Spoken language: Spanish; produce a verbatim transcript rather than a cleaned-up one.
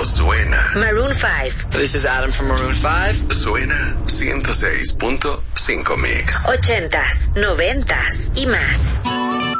suena. Maroon five. This is Adam from Maroon five. Suena ciento seis punto cinco Mix. Ochentas, noventas y más.